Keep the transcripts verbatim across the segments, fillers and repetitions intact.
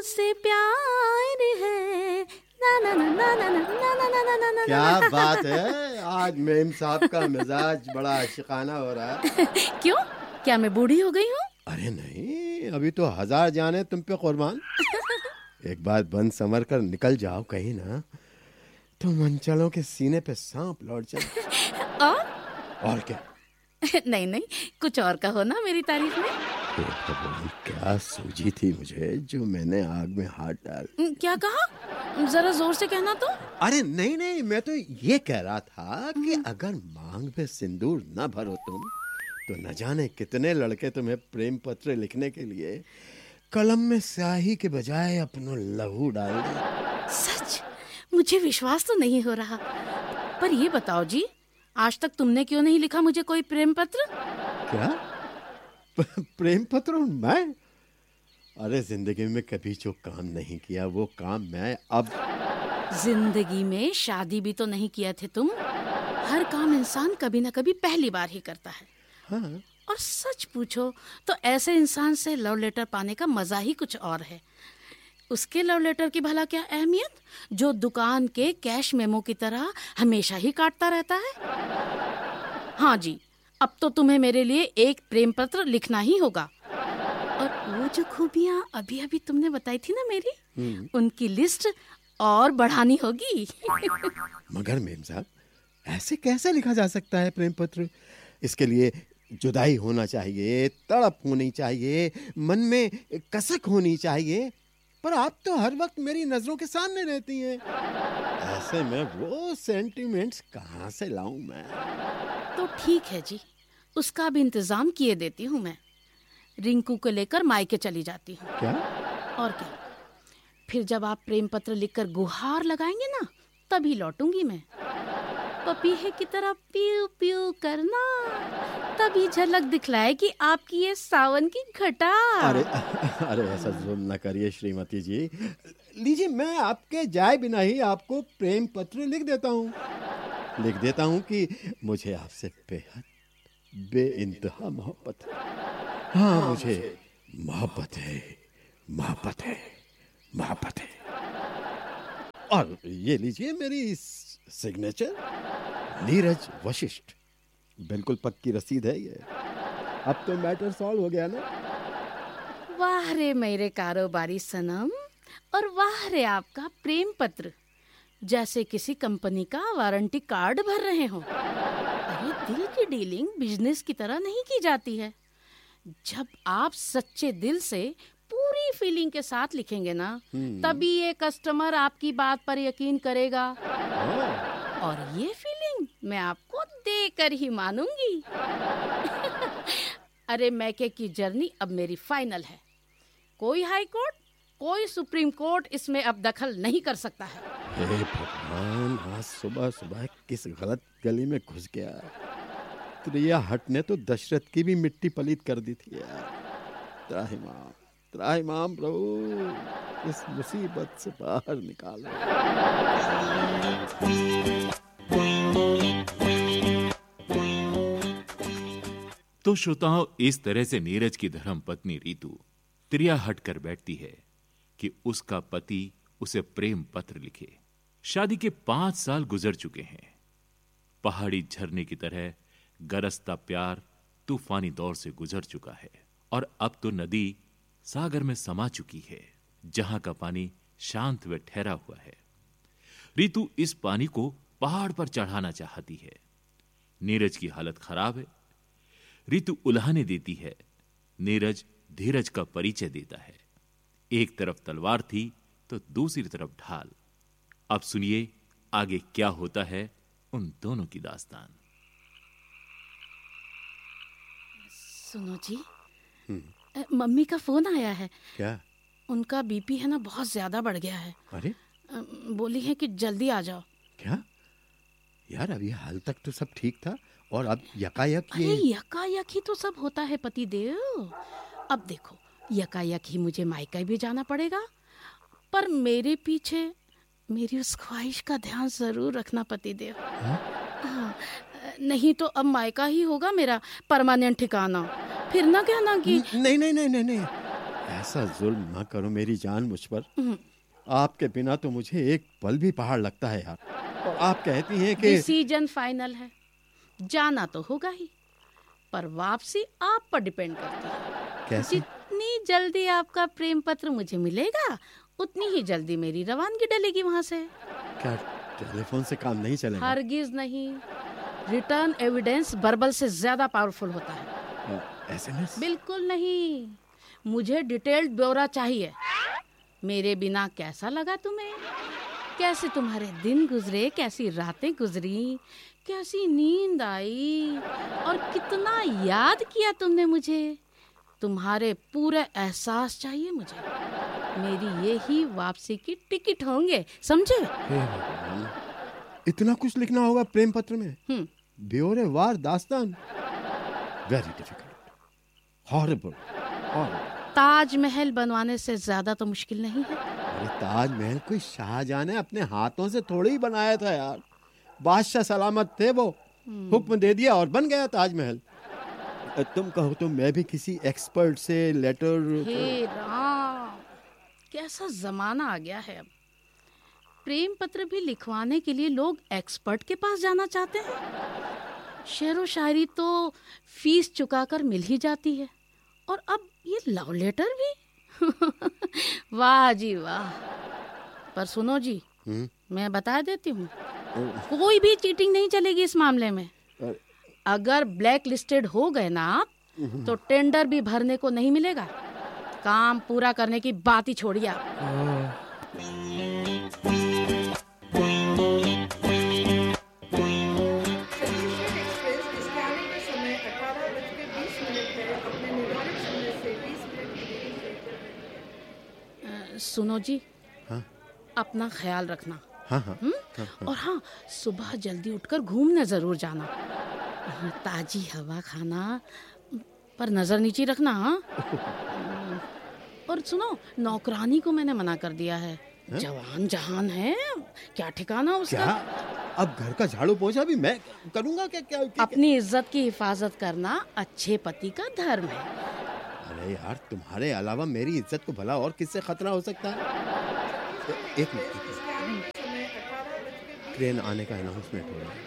मुझसे प्यार है। ना ना ना ना ना ना ना ना ना ना। क्या बात है, आज मेम साहब का मिजाज बड़ा आशिकाना हो रहा है। क्यों, क्या मैं बूढ़ी हो गई हूँ? अरे नहीं, अभी तो हजार जाने तुम पे कुर्बान। एक बार बंद संवर कर निकल जाओ कहीं ना, तो मंचलों के सीने पे सांप लौट जाए। और और क्या? नहीं नहीं, कुछ और कहो ना मेरी तारीफ में। हे भगवान, क्या सूझी थी मुझे जो मैंने आग में हाथ डाल। क्या कहा, जरा जोर से कहना तो। अरे नहीं नहीं, मैं तो ये कह रहा था कि अगर मांग में सिंदूर न भरो तुम, तो न जाने कितने लड़के तुम्हें प्रेम पत्र लिखने के लिए कलम में स्याही के बजाय अपना लहू डाल दे। सच, मुझे विश्वास तो नहीं हो रहा। पर ये बताओ जी, आज तक तुमने क्यों नहीं लिखा मुझे कोई प्रेम पत्र? क्या? प्रेम पत्र? मैं? अरे जिंदगी में कभी जो काम नहीं किया वो काम मैं अब। जिंदगी में शादी भी तो नहीं किया थे तुम। हर काम इंसान कभी ना कभी पहली बार ही करता है। हाँ। और सच पूछो तो ऐसे इंसान से लव लेटर पाने का मजा ही कुछ और है। उसके लव लेटर की भला क्या अहमियत, जो दुकान के कैश मेमो की तरह हमेशा ही काटता रहता है। हाँ जी, अब तो तुम्हें मेरे लिए एक प्रेम पत्र लिखना ही होगा। और वो जो खूबियाँ अभी अभी तुमने बताई थी ना मेरी, उनकी लिस्ट और बढ़ानी होगी। मगर मेम साहब, ऐसे कैसे लिखा जा सकता है प्रेम पत्र? इसके लिए जुदाई होना चाहिए, तड़प होनी चाहिए, मन में कसक होनी चाहिए। पर आप तो हर वक्त मेरी नजरों के सामने रहती हैं। ऐसे में वो सेंटिमेंट्स कहाँ से लाऊं मैं? तो ठीक है जी, उसका भी इंतजाम किए देती हूँ मैं। रिंकू को लेकर मायके चली जाती हूँ। क्या? और क्या, फिर जब आप प्रेम पत्र लिखकर गुहार लगाएंगे ना, तभी लौटूंगी मैं। पपीहे की तरह प्यू प्यू करना, तभी झलक दिखलाएगी आपकी ये सावन की घटा। अरे अरे ऐसा जुल्म न करिए श्रीमती जी। लीजिए, मैं आपके जाए बिना ही आपको प्रेम पत्र लिख देता हूँ। लिख देता हूँ कि मुझे आपसे बेहद बेइंतहा मोहब्बत है। हाँ, मुझे मोहब्बत है, मोहब्बत है, मोहब्बत है। और ये लीजिए मेरी सिग्नेचर, नीरज वशिष्ठ। बिल्कुल पक्की रसीद है ये। अब तो मैटर सॉल्व हो गया ना। वाह रे मेरे कारोबारी सनम, और वाह रे आपका प्रेम पत्र, जैसे किसी कंपनी का वारंटी कार्ड भर रहे हो। अरे दिल की डीलिंग बिजनेस की तरह नहीं की जाती है। जब आप सच्चे दिल से पूरी फीलिंग के साथ लिखेंगे ना, तभी ये कस्टमर आपकी बात पर यकीन करेगा। और ये फीलिंग मैं आपको देकर ही मानूंगी। अरे मैके की जर्नी अब मेरी फाइनल है। कोई हाई कोर्ट, कोई सुप्रीम कोर्ट इसमें अब दखल नहीं कर सकता है। हे भगवान, आज सुबह सुबह किस गलत गली में घुस गया। त्रिया हट ने तो दशरथ की भी मिट्टी पलीत कर दी थी यार। त्राहिमाम, त्राहिमाम प्रभु, इस मुसीबत से बाहर निकालो। तो श्रोताओं, इस तरह से नीरज की धर्म पत्नी रीतू त्रिया हट कर बैठती है कि उसका पति उसे प्रेम पत्र लिखे। शादी के पांच साल गुजर चुके हैं। पहाड़ी झरने की तरह गरजता प्यार तूफानी दौर से गुजर चुका है, और अब तो नदी सागर में समा चुकी है, जहां का पानी शांत व ठहरा हुआ है। रीतू इस पानी को पहाड़ पर चढ़ाना चाहती है। नीरज की हालत खराब है। रीतू उल्हाने देती है। नीरज धीरज का परिचय देता है। एक तरफ तलवार थी तो दूसरी तरफ ढाल। अब सुनिए आगे क्या होता है उन दोनों की दास्तान। सुनो जी, मम्मी का फोन आया है। क्या? उनका बीपी है ना बहुत ज्यादा बढ़ गया है। अरे, बोली है कि जल्दी आ जाओ। क्या यार, अभी हाल तक तो सब ठीक था और अब यकायक ये। अरे यकायक ही तो सब होता है पति देव। अब देखो, यकायक ही मुझे मायका भी जाना पड़ेगा, पर मेरे पीछे मेरी उस ख्वाहिश का ध्यान जरूर रखना पति देव। हाँ, नहीं तो अब मायका ही होगा मेरा परमानेंट ठिकाना। फिर ना कहना कि नहीं नहीं नहीं नहीं नहीं, ऐसा जुल्म ना करो मेरी जान मुझ पर। आपके बिना तो मुझे एक पल भी पहाड़ लगता है यार। और आप कहती हैं कि डिसीजन फाइनल है, जाना तो होगा ही, पर वापसी आप पर डिपेंड करती है। कैसे? जितनी जल्दी आपका प्रेम पत्र मुझे मिलेगा उतनी ही जल्दी मेरी रवानगी डलेगी वहाँ से। क्या टेलीफोन से काम नहीं चलेगा? हरगिज नहीं, रिटर्न एविडेंस वर्बल से ज्यादा पावरफुल होता है। एसएमएस? बिल्कुल नहीं, मुझे डिटेल्ड ब्यौरा चाहिए। मेरे बिना कैसा लगा तुम्हें, कैसे तुम्हारे दिन गुजरे, कैसी रातें गुजरी, कैसी नींद आई और कितना याद किया तुमने मुझे। तुम्हारे पूरे एहसास चाहिए मुझे। मेरी ये ही वापसी की टिकट होंगे, समझे? इतना कुछ लिखना होगा प्रेम पत्र में? हम्म ब्यौरेवार दास्तान? Very difficult, horrible, horrible. Taj Mahal बनवाने से ज्यादा तो मुश्किल नहीं है। अरे ताजमहल कोई शाहजहां ने अपने हाथों से थोड़ी ही बनाया था यार। बादशाह सलामत थे, वो हुक्म दे दिया और बन गया ताजमहल। तुम कहो तो मैं भी किसी एक्सपर्ट से लेटर। हे राम, कैसा जमाना आ गया है अब। प्रेम पत्र भी लिखवाने के लिए लोग एक्सपर्ट के पास जाना चाहते हैं। शेरो शायरी तो फीस चुकाकर मिल ही जाती है, और अब ये लव लेटर भी। वाह जी वाह। पर सुनो जी, हुँ? मैं बता देती हूँ, कोई भी चीटिंग नहीं चलेगी इस मामले में। अगर ब्लैक लिस्टेड हो गए ना आप, तो टेंडर भी भरने को नहीं मिलेगा। काम पूरा करने की बात ही छोड़िए आप। सुनो जी, हाँ? अपना ख्याल रखना। हाँ हाँ, हुँ? हाँ, हाँ। और हाँ, सुबह जल्दी उठकर घूमने जरूर जाना। ताजी हवा खाना, पर नजर नीचे रखना। हाँ? और सुनो, नौकरानी को मैंने मना कर दिया है। है? जवान जहान है, क्या ठिकाना उसका। क्या अब घर का झाड़ू पोछा भी मैं करूंगा? क्या क्या, क्या अपनी इज्जत की हिफाजत करना अच्छे पति का धर्म है। अरे यार, तुम्हारे अलावा मेरी इज्जत को भला और किससे खतरा हो सकता है? एक मिनट, ट्रेन आने का अनाउंसमेंट हो रहा है।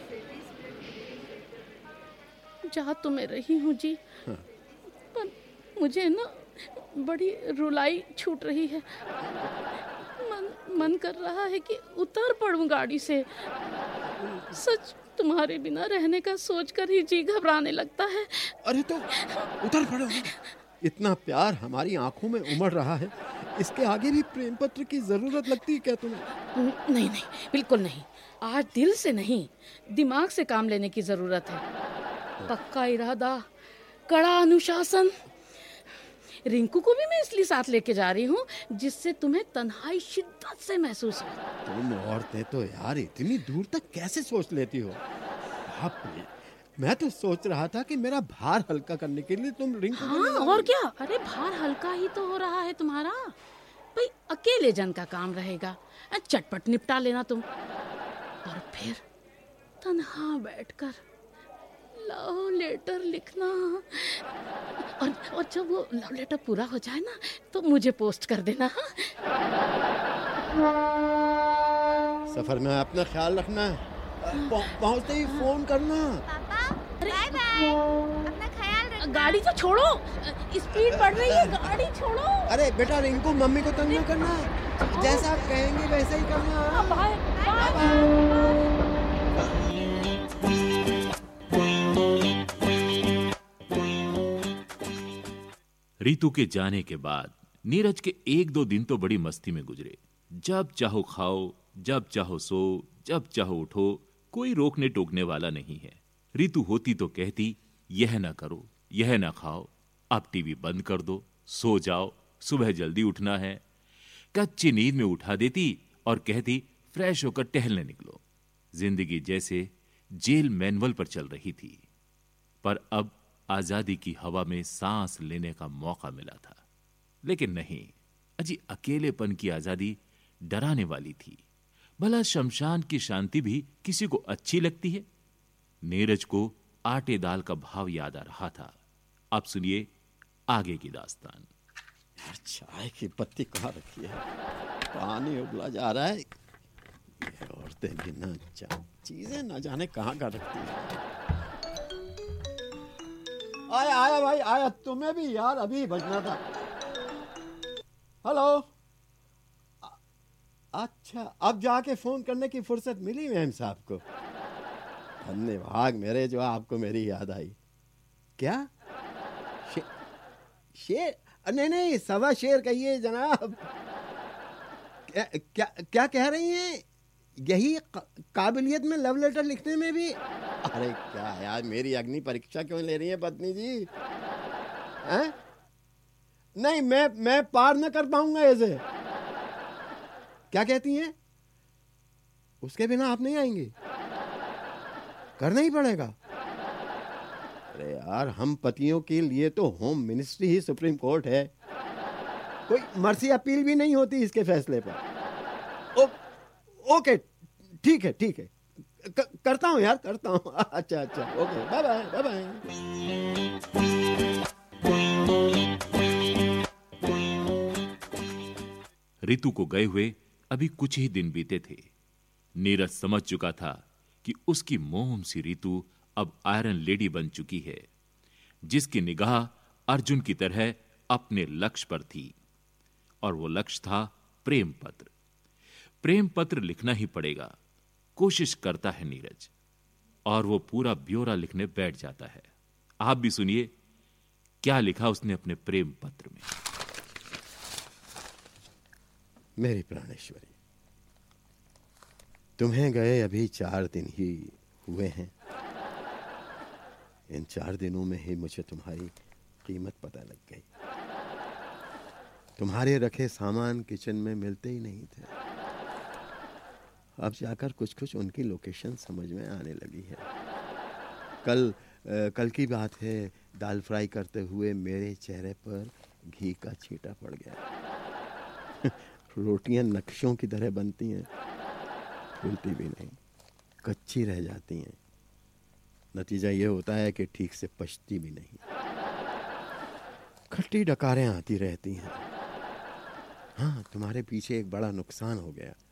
जा तो मैं रही हूँ जी, हाँ। पर मुझे ना बड़ी रुलाई छूट रही है। मन मन कर रहा है कि उतर पड़ूं गाड़ी से। सच, तुम्हारे बिना रहने का सोचकर ही जी घबराने लगता है। अरे तो उतर पड़ो। इतना प्यार हमारी आंखों में उमड़ रहा है, इसके आगे भी प्रेम पत्र की जरूरत लगती है क्या तुम्हें? नहीं नहीं, बिल्कुल नहीं। आज दिल से नहीं, दिमाग से काम लेने की जरूरत है। पक्का इरादा, कड़ा अनुशासन। रिंकू को भी मैं इसलिए साथ लेके जा रही हूँ जिससे तुम्हें तन्हाई शिद्दत से महसूस हो। तुम औरतें तो यार इतनी दूर तक कैसे सोच लेती हो? बाप रे, मैं तो सोच रहा था कि मेरा भार हल्का करने के लिए तुम रिंकू को ले हाँ, जा और रही क्या। अरे भार हल्का ही तो हो रहा है तुम्हारा। भाई अकेले जन का काम रहेगा, चटपट निपटा लेना तुम। और फिर तन्हा बैठकर लव लेटर लिखना। और और जब वो लव लेटर पूरा हो जाए ना, तो मुझे पोस्ट कर देना। सफर में अपना ख्याल रखना, पहुंचते ही फोन करना। पापा, बाय बाय। अपना ख्याल रखना। गाड़ी तो छोड़ो, स्पीड बढ़ रही है, गाड़ी छोड़ो। अरे बेटा रिंकू, मम्मी को तंग न करना, जैसा आप कहेंगे वैसा ही करना। Bye bye. रीतू के जाने के बाद नीरज के एक दो दिन तो बड़ी मस्ती में गुजरे। जब चाहो खाओ, जब चाहो सो, जब चाहो उठो, कोई रोकने टोकने वाला नहीं है। रीतू होती तो कहती, यह ना करो, यह ना खाओ, अब टीवी बंद कर दो, सो जाओ, सुबह जल्दी उठना है। कच्ची नींद में उठा देती और कहती, फ्रेश होकर टहलने निकलो। जिंदगी जैसे जेल मैनुअल पर चल रही थी। पर अब आजादी की हवा में सांस लेने का मौका मिला था। लेकिन नहीं, अजी अकेलेपन की आजादी डराने वाली थी। भला शमशान की शांति भी किसी को अच्छी लगती है? नीरज को आटे दाल का भाव याद आ रहा था। अब सुनिए आगे की दास्तान। यार चाय की पत्ती कहाँ रखी है? पानी उबला जा रहा है। ये औरतें भी ना जा चीजें ना जाने कहाँ कहाँ रखती है। आया आया भाई आया, तुम्हें भी यार अभी बजना था। हेलो। अच्छा, अब जाके फोन करने की फुर्सत मिली मैम साहब को। धन्यवाद मेरे, जो आपको मेरी याद आई। क्या शे, शेर? नहीं नहीं, सवा शेर कहिए जनाब। क्या क्या क्या कह रही हैं? यही काबिलियत में लव लेटर लिखने में भी? अरे क्या यार, मेरी अग्नि परीक्षा क्यों ले रही है पत्नी जी? हैं? नहीं, मैं मैं पार न कर पाऊंगा ऐसे। क्या कहती हैं? उसके बिना आप नहीं आएंगी? करना ही पड़ेगा। अरे यार, हम पतियों के लिए तो होम मिनिस्ट्री ही सुप्रीम कोर्ट है। कोई मर्सी अपील भी नहीं होती इसके फैसले पर। ओ, ओके, ठीक है ठीक है, क, करता हूँ यार, करता हूँ। अच्छा अच्छा, okay, bye bye bye bye. Ritu को गए हुए अभी कुछ ही दिन बीते थे। नीरज समझ चुका था कि उसकी मोम सी रितु अब आयरन लेडी बन चुकी है, जिसकी निगाह अर्जुन की तरह अपने लक्ष्य पर थी, और वो लक्ष्य था प्रेम पत्र। प्रेम पत्र लिखना ही पड़ेगा, कोशिश करता है नीरज, और वो पूरा ब्यौरा लिखने बैठ जाता है। आप भी सुनिए क्या लिखा उसने अपने प्रेम पत्र में। मेरी प्राणेश्वरी, तुम्हें गए अभी चार दिन ही हुए हैं। इन चार दिनों में ही मुझे तुम्हारी कीमत पता लग गई। तुम्हारे रखे सामान किचन में मिलते ही नहीं थे। अब जाकर कुछ कुछ उनकी लोकेशन समझ में आने लगी है। कल आ, कल की बात है, दाल फ्राई करते हुए मेरे चेहरे पर घी का छींटा पड़ गया। रोटियां नक्शों की तरह बनती हैं, फूलती भी नहीं, कच्ची रह जाती हैं। नतीजा ये होता है कि ठीक से पचती भी नहीं, खट्टी डकारें आती रहती हैं। हाँ, तुम्हारे पीछे एक बड़ा नुकसान हो गया।